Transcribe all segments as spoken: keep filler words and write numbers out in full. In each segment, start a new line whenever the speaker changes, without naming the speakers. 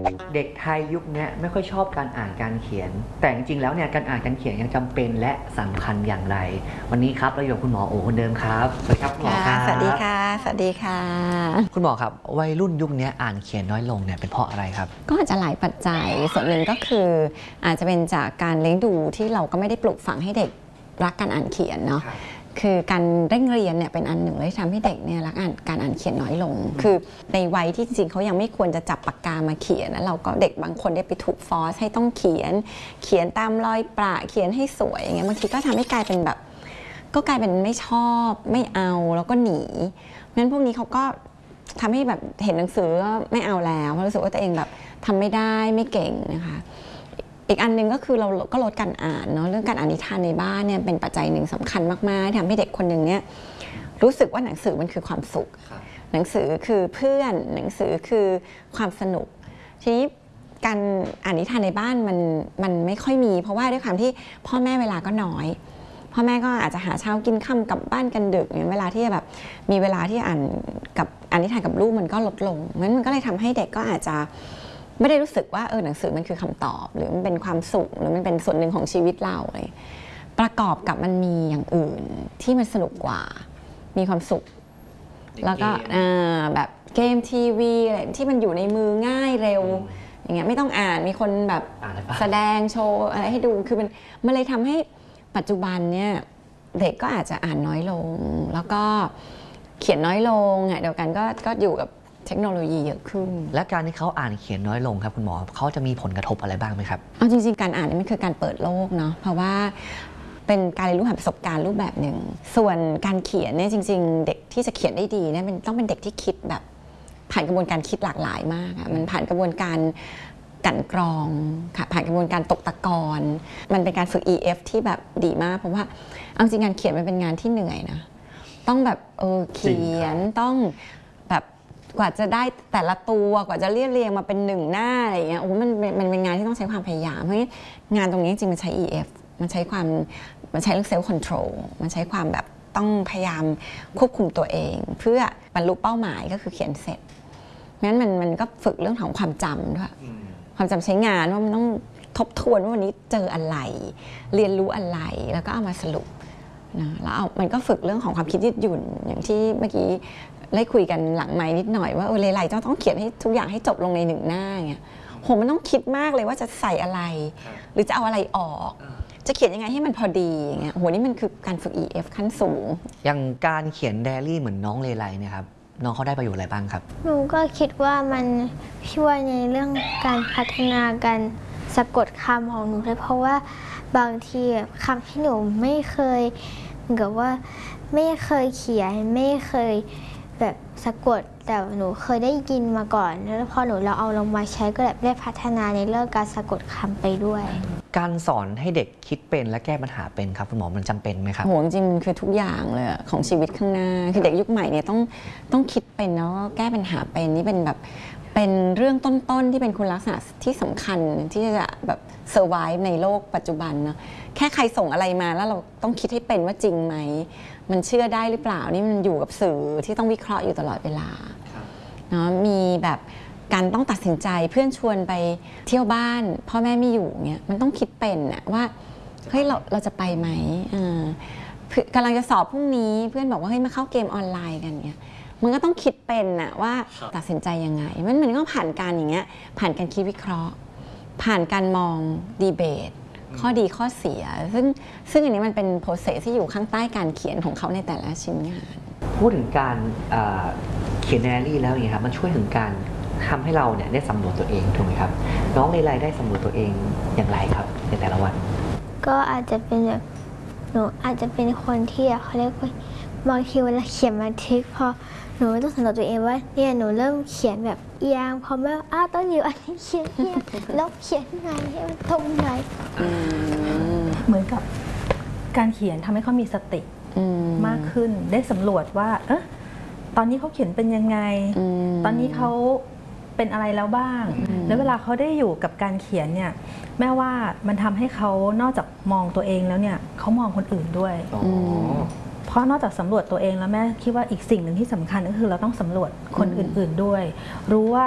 เด็กไทยยุคนี้ไม่ค่อยชอบการอ่านการเขียนแต่จริงๆแล้วเนี่ยการอ่านการเขียนยังจำเป็นและสำคัญอย่างไรวันนี้ครับเราอยู่กับคุณหมอโอคนเดิมครับสวัสดีครับคุณหมอครับ
สวัสดีค่ะสวัสดีค่ะ
คุณหมอครับวัยรุ่นยุคนี้อ่านเขียนน้อยลงเนี่ยเป็นเพราะอะไรครับ
ก็อาจจะหลายปัจจัยส่วนหนึ่งก็คืออาจจะเป็นจากการเลี้ยงดูที่เราก็ไม่ได้ปลูกฝังให้เด็กรักการอ่านเขียนเนาะคือการเร่งเรียนเนี่ยเป็นอันหนึ่งที่ทำให้เด็กเนี่ยรักอ่านการอ่านเขียนน้อยลงคือในวัยที่จริงๆเขายังไม่ควรจะจับปากกามาเขียนแล้วเราก็เด็กบางคนได้ไปถูกฟอร์สให้ต้องเขียนเขียนตามรอยประเขียนให้สวยอย่างเงี้ยบางทีก็ทำให้กลายเป็นแบบก็กลายเป็นไม่ชอบไม่เอาแล้วก็หนีงั้นพวกนี้เขาก็ทำให้แบบเห็นหนังสือก็ไม่เอาแล้วเพราะรู้สึกว่าตัวเองแบบทำไม่ได้ไม่เก่งนะคะอีกอันหนึ่งก็คือเราก็ลดการอ่านเนาะเรื่องการอ่านนิทานในบ้านเนี่ยเป็นปัจจัยหนึ่งสำคัญมากๆที่ทำให้เด็กคนหนึ่งเนี่ยรู้สึกว่าหนังสือมันคือความสุขหนังสือคือเพื่อนหนังสือคือความสนุกทีนี้การอ่านนิทานในบ้านมันมันไม่ค่อยมีเพราะว่าด้วยความที่พ่อแม่เวลาก็น้อยพ่อแม่ก็อาจจะหาเช้ากินค่ำกลับบ้านกันดึกเนี่ยเวลาที่แบบมีเวลาที่อ่านกับอ่านนิทานกับลูกมันก็ลดลงงั้นมันก็เลยทำให้เด็กก็อาจจะไม่ได้รู้สึกว่าเออหนังสือมันคือคำตอบหรือมันเป็นความสุขหรือมันเป็นส่วนหนึ่งของชีวิตเราเลยประกอบกับมันมีอย่างอื่นที่มันสนุกกว่ามีความสุขแล้วก็แบบเกมทีวีอะไรที่มันอยู่ในมือง่ายเร็วอย่างเงี้ยไม่ต้องอ่านมีคนแบบแสดงโชว์อะไรให้ดูคือมันมันเลยทำให้ปัจจุบันเนี่ยเด็กก็อาจจะอ่านน้อยลงแล้วก็เขียนน้อยลงเดียวกันก็ก็อยู่กับเทคโนโลยีเยอะขึ้น
และการที่เขาอ่านเขียนน้อยลงครับคุณหมอเขาจะมีผลกระทบอะไรบ้างไหมครับ
เอาจริงๆการอ่านนี่มันคือการเปิดโลกเนาะเพราะว่าเป็นการเรียนรู้ผ่านประสบการณ์รูปแบบหนึ่งส่วนการเขียนเนี่ยจริงๆเด็กที่จะเขียนได้ดีเนี่ยมันต้องเป็นเด็กที่คิดแบบผ่านกระบวนการคิดหลากหลายมากอะมันผ่านกระบวนการกั่นกรองผ่านกระบวนการตกตะกอนมันเป็นการฝึก อี เอฟ ที่แบบดีมากเพราะว่าเอาจริงงานเขียนมันเป็นงานที่เหนื่อยนะต้องแบบเออเขียนต้องแบบกว่าจะได้แต่ละตัวกว่าจะเรียบเรียงมาเป็นหนึ่งหน้าอะไรอย่างเงี้ยโอ้มันมันเป็นงานที่ต้องใช้ความพยายามเพราะงั้นงานตรงนี้จริงมันใช้ อี เอฟ มันใช้ความมันใช้เรื่องเซลฟ์คอนโทรลมันใช้ความแบบต้องพยายามควบคุมตัวเองเพื่อบรรลุเป้าหมายก็คือเขียนเสร็จงั้นมันมันก็ฝึกเรื่องของความจำด้วยความจำใช้งานว่ามันต้องทบทวนว่าวันนี้เจออะไรเรียนรู้อะไรแล้วก็เอามาสรุปนะแล้วเอามันก็ฝึกเรื่องของความคิดยืดหยุ่นอย่างที่เมื่อกี้ได้คุยกันหลังไมค์นิดหน่อยว่าเออเลไลเจ้าต้องเขียนให้ทุกอย่างให้จบลงในหนึ่งหน้าเงี้ยโหมันต้องคิดมากเลยว่าจะใส่อะไรหรือจะเอาอะไรออกจะเขียนยังไงให้มันพอดีอย่างเงี้ยโหนี่มันคือการฝึก อี เอฟ ขั้นสูง
อย่างการเขียนไดอารี่เหมือนน้องเลไลเนี่ยครับน้องเขาได้ประโยชน์อะไรบ้างครับ
หนูก็คิดว่ามันช่วยในเรื่องการพัฒนาการสะกดคำของหนูด้วยเพราะว่าบางทีคำที่หนูไม่เคยเหมือนกับว่าไม่เคยเขียนไม่เคยแบบสะกดแต่หนูเคยได้ยินมาก่อนแล้วพอหนูเราเอาลงมาใช้ก็แบบได้พัฒนาในเรื่องการสะกดคำไปด้วย
การสอนให้เด็กคิดเป็นและแก้ปัญหาเป็นครับคุณหมอมันจำเป็นไหมครับ
โหจริงๆคือทุกอย่างเลยของชีวิตข้างหน้าคือเด็กยุคใหม่เนี่ยต้องต้องคิดเป็นแล้วก็แก้ปัญหาเป็นนี่เป็นแบบเป็นเรื่องต้นๆที่เป็นคุณลักษณะที่สำคัญที่จะแบบเซอร์ไวฟ์ในโลกปัจจุบันนะแค่ใครส่งอะไรมาแล้วเราต้องคิดให้เป็นว่าจริงไหมมันเชื่อได้หรือเปล่านี่มันอยู่กับสื่อที่ต้องวิเคราะห์อยู่ตลอดเวลาเนาะมีแบบการต้องตัดสินใจเพื่อนชวนไปเที่ยวบ้านพ่อแม่ไม่อยู่เงี้ยมันต้องคิดเป็นอะว่าเฮ้ยเราเราจะไปไหมกำลังจะสอบพรุ่งนี้เพื่อนบอกว่าเฮ้ยมาเข้าเกมออนไลน์กันเงี้ยมันก็ต้องคิดเป็นอะว่าตัดสินใจยังไงมันมันก็ผ่านการอย่างเงี้ยผ่านการคิดวิเคราะห์ผ่านการมองดีเบตข้อดีข้อเสียซึ่งซึ่งอันนี้มันเป็นโปรเซสที่อยู่ข้างใต้การเขียนของเขาในแต่ละชิ้นงาน
พูดถึงการเขียนไดอารี่แล้วอย่างนี้ครับมันช่วยถึงการทำให้เราเนี่ยได้สำรวจตัวเองถูกไหมครับน้องเลไลได้สำรวจตัวเองอย่างไรครับในแต่ละวัน
ก็อาจจะเป็นแบบหนูอาจจะเป็นคนที่เขาเรียกว่าบางทีเวลาเขียนบันทึกพอหนูต้องสำรวจตัวเองว่าเนี่ยหนูเริ่มเขียนแบบเอียงพอแม่อ้าวต้นอยู่อันนี้เขียนเอียงแล้วเขียนไงให้มันตรงไหน
เหมือนกับการเขียนทำให้เขามีสติมากขึ้นได้สำรวจว่าเออตอนนี้เขาเขียนเป็นยังไงตอนนี้เขาเป็นอะไรแล้วบ้างแล้วเวลาเขาได้อยู่กับการเขียนเนี่ยแม่ว่ามันทำให้เขานอกจากมองตัวเองแล้วเนี่ยเขามองคนอื่นด้วยเพราะนอกจากสำรวจตัวเองแล้วแม่คิดว่าอีกสิ่งหนึ่งที่สำคัญก็คือเราต้องสำรวจคนอื่นๆด้วยรู้ว่า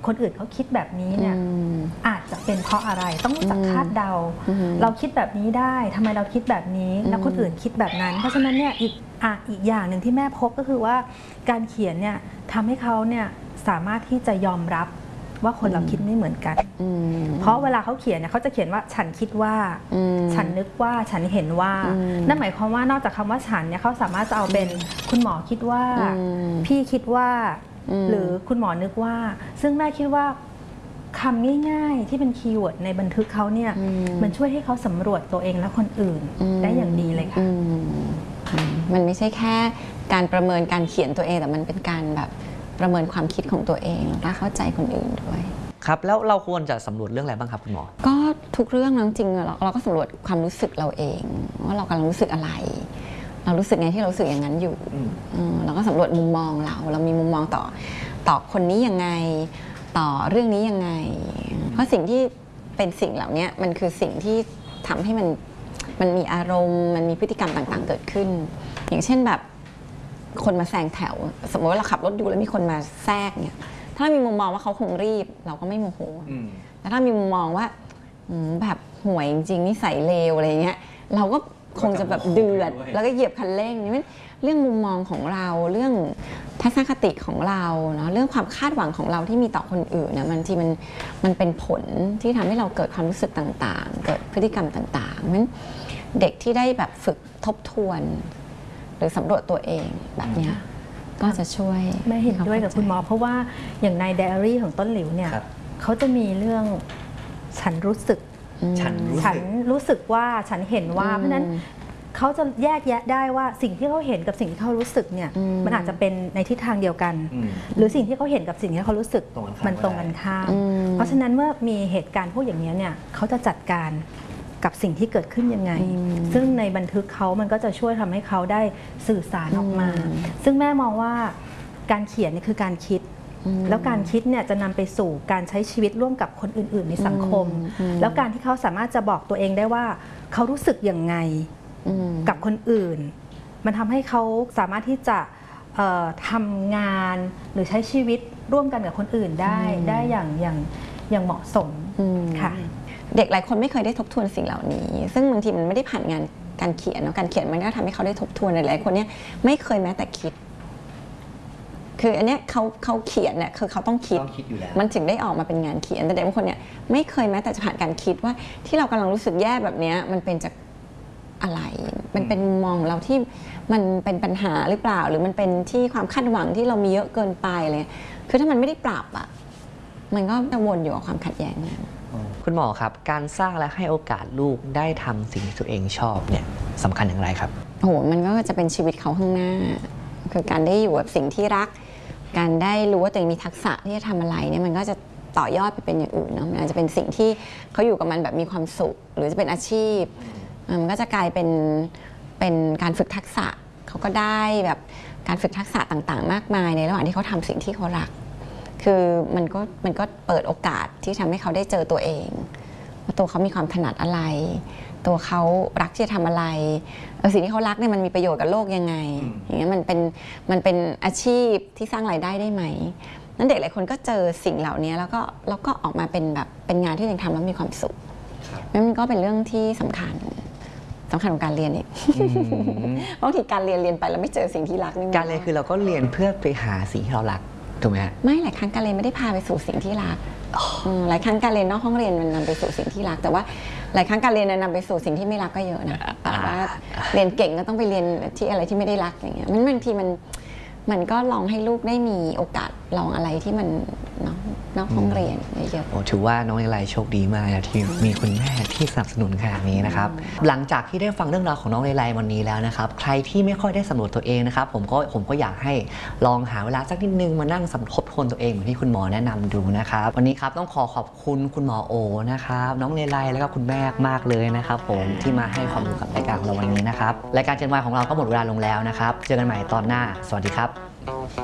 คนอื่นเขาคิดแบบนี้เนี่ยอาจจะเป็นเพราะอะไรต้องรู้จักคาดเดาเราคิดแบบนี้ได้ทำไมเราคิดแบบนี้แล้วคนอื่นคิดแบบนั้นเพราะฉะนั้นเนี่ยอีกอ่ะอีกอย่างหนึ่งที่แม่พบก็คือว่าการเขียนเนี่ยทำให้เขาเนี่ยสามารถที่จะยอมรับว่าคนเราคิดไม่เหมือนกันเพราะเวลาเขาเขียนเนี่ยเขาจะเขียนว่าฉันคิดว่าฉันนึกว่าฉันเห็นว่านั่นหมายความว่านอกจากคำว่าฉันเนี่ยเขาสามารถจะเอาเป็นคุณหมอคิดว่าพี่คิดว่าหรือคุณหมอนึกว่าซึ่งแม่คิดว่าคำง่ายๆที่เป็นคีย์เวิร์ดในบันทึกเขาเนี่ยมันช่วยให้เขาสำรวจตัวเองและคนอื่นได้อย่างดีเลยค่ะ
มันไม่ใช่แค่การประเมินการเขียนตัวเองแต่มันเป็นการแบบประเมินความคิดของตัวเองและเข้าใจคนอื่นด้วย
ครับแล้วเราควรจะสำรวจเรื่องอะไรบ้างครับคุณหมอ
ก็ทุกเรื่องจริงๆเราเราก็สำรวจความรู้สึกเราเองว่าเรากำลังรู้สึกอะไรเรารู้สึกไงที่เรารู้สึกอย่างนั้นอยู่เราก็สำรวจมุมมองเราเรามีมุมมองต่อต่อคนนี้ยังไงต่อเรื่องนี้ยังไงเพราะสิ่งที่เป็นสิ่งเหล่านี้มันคือสิ่งที่ทำให้มันมันมีอารมณ์มันมีพฤติกรรมต่างๆเกิดขึ้นอย่างเช่นแบบคนมาแซงแถวสมมติว่าเราขับรถอยู่แล้วมีคนมาแทรกเนี่ยถ้ามีมุมมองว่าเขาคงรีบเราก็ไม่โมโหแต่ถ้ามีมุมมองว่าแบบห่วยจริงๆนิสัยเลวอะไรเงี้ยเราก็คงจะแบบเดือดแล้วก็เหยียบคันเร่งนี่เรื่องมุมมองของเราเรื่องทัศนคติของเราเนาะเรื่องความคาดหวังของเราที่มีต่อคนอื่นนะมันที่มันมันเป็นผลที่ทำให้เราเกิดความรู้สึกต่างๆเกิดพฤติกรรมต่างๆเพราะฉะนั้นเด็กที่ได้แบบฝึกทบทวนหรือสำรวจตัวเองแบบนี้ก็จะช่วย
ไม่เห็นด้วยกับคุณหมอเพราะว่าอย่างในไดอารี่ของต้นหลิวเนี่ยเขาจะมีเรื่องฉันรู้สึก
ฉันรู้
สึกรู้สึกว่าฉันเห็นว่าเพราะนั้นเขาจะแยกแยะได้ว่าสิ่งที่เขาเห็นกับสิ่งที่เขารู้สึกเนี่ยมันอาจจะเป็นในทิศทางเดียวกันหรือสิ่งที่เขาเห็นกับสิ่งที่เขารู้สึกมันตรงกันข้ามเพราะฉะนั้นเมื่อมีเหตุการณ์พวกอย่างนี้เนี่ยเขาจะจัดการกับสิ่งที่เกิดขึ้นยังไงซึ่งในบันทึกเขามันก็จะช่วยทำให้เขาได้สื่อสารออกมาซึ่งแม่มองว่าการเขียนนี่คือการคิดแล้วการคิดเนี่ยจะนำไปสู่การใช้ชีวิตร่วมกับคนอื่นๆในสังคมแล้วการที่เขาสามารถจะบอกตัวเองได้ว่าเขารู้สึกยังไงกับคนอื่นมันทำให้เขาสามารถที่จะทำงานหรือใช้ชีวิตร่วมกันกับคนอื่นได้ได้อย่างอย่างอย่างเหมาะสมค่ะ
เด็กหลายคนไม่เคยได้ทบทวนสิ่งเหล่านี้ซึ่งบางทีมันไม่ได้ผ่านงานการเขียนเนาะการเขียนมันก็ทำให้เขาได้ทบทวนหลายคนเนี่ยไม่เคยแม้แต่คิดคืออันเนี้ยเขาเขาเขียนเนี่ยคือเขาต้องคิดมันถึงได้ออกมาเป็นงานเขียนแต่เด็กบางคนเนี่ยไม่เคยแม้แต่จะผ่านการคิดว่าที่เรากำลังรู้สึกแย่แบบนี้มันเป็นจากอะไรมันเป็นมุมมองเราที่มันเป็นปัญหาหรือเปล่าหรือมันเป็นที่ความคาดหวังที่เรามีเยอะเกินไปเลยคือถ้ามันไม่ได้ปรับอ่ะมันก็จะวนอยู่กับความขัดแย้งนั้น
คุณหมอครับการสร้างและให้โอกาสลูกได้ทำสิ่งที่ตัวเองชอบเนี่ยสำคัญอย่างไรครับ
โอ้โหมันก็จะเป็นชีวิตเขาข้างหน้าคือการได้อยู่กับสิ่งที่รักการได้รู้ว่าตัวเองมีทักษะที่จะทำอะไรเนี่ยมันก็จะต่อยอดไปเป็นอย่างอื่นเนาะมันอาจจะเป็นสิ่งที่เขาอยู่กับมันแบบมีความสุขหรือจะเป็นอาชีพมันก็จะกลายเป็นเป็นการฝึกทักษะเขาก็ได้แบบการฝึกทักษะต่างๆมากมายในระหว่างที่เขาทำสิ่งที่เขารักคือมันก็มันก็เปิดโอกาสที่ทำให้เขาได้เจอตัวเองว่าตัวเขามีความถนัดอะไรตัวเขารักที่จะทำอะไรสิ่งที่เขารักเนี่ยมันมีประโยชน์กับโลกยังไงอย่างเงี้ยมันเป็นมันเป็นอาชีพที่สร้างรายได้ได้ไหมนั้นเด็กหลายคนก็เจอสิ่งเหล่านี้แล้วก็แล้วก็ออกมาเป็นแบบเป็นงานที่ยังทำแล้วมีความสุขนั่นก็เป็นเรื่องที่สำคัญสำคัญของการเรียนอีกบางทีการเรียนเรียนไปแล้วไม่เจอสิ่งที่รักนี่
การเรียนคือเราก็เรียนเพื่อไปหาสิ่งที่เรารักถูกไหม
ไม่หลายครั้งการเรียนไม่ได้พาไปสู่สิ่งที่รักหลายครั้งการเรียนนอกห้องเรียนมันนำไปสู่สิ่งที่รักแต่ว่าหลายครั้งการเรียนนำไปสู่สิ่งที่ไม่รักก็เยอะนะแต่ว่าเรียนเก่งก็ต้องไปเรียนที่อะไรที่ไม่ได้รักอย่างเงี้ยมันบางทีมันมันก็ลองให้ลูกได้มีโอกาสลองอะไรที่มันนอกห้องเรียนเยอะ
ๆถือว่าน้องเลไลโชคดีมากที่มีคุณแม่ที่สนับสนุนขนาดนี้นะครับหลังจากที่ได้ฟังเรื่องราวของน้องเลไลวันนี้แล้วนะครับใครที่ไม่ค่อยได้สำรวจตัวเองนะครับผมก็ผมก็อยากให้ลองหาเวลาสักนิดนึงมานั่งสำรวจทวนตัวเองเหมือนที่คุณหมอแนะนำดูนะครับวันนี้ครับต้องขอขอบคุณคุณหมอโอนะครับน้องเลไลแล้วก็คุณแม่มากเลยนะครับผมที่มาให้ความรู้กับรายการของเราวันนี้นะครับรายการเจนวายของเราก็หมดเวลาลงแล้วนะครับเจอกันใหม่ตอนหน้าสวัสดีครับ